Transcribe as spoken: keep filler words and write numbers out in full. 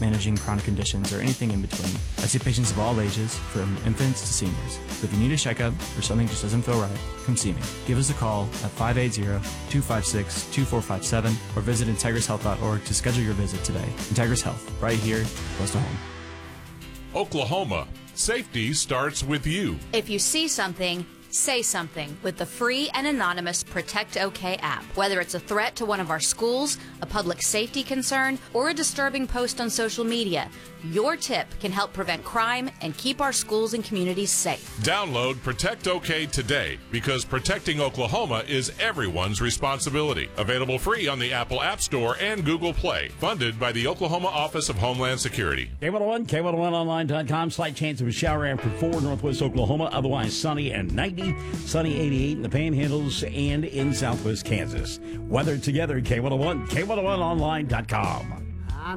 managing chronic conditions, or anything in between. I see patients of all ages, from infants to seniors. So if you need a checkup or something just doesn't feel right, come see me. Give us a call at five eight zero, two five six, two four five seven or visit integris health dot org to schedule your visit today. Integris Health, right here, close to home. Oklahoma, safety starts with you. If you see something, say something with the free and anonymous Protect OK app. Whether it's a threat to one of our schools, a public safety concern, or a disturbing post on social media, your tip can help prevent crime and keep our schools and communities safe. Download Protect OK today, because protecting Oklahoma is everyone's responsibility. Available free on the Apple App Store and Google Play. Funded by the Oklahoma Office of Homeland Security. K one oh one, K one oh one online dot com. Slight chance of a shower after four, northwest Oklahoma. Otherwise sunny and ninety. Sunny eighty-eight in the Panhandles and in southwest Kansas. Weather together, K one oh one, K one oh one online dot com.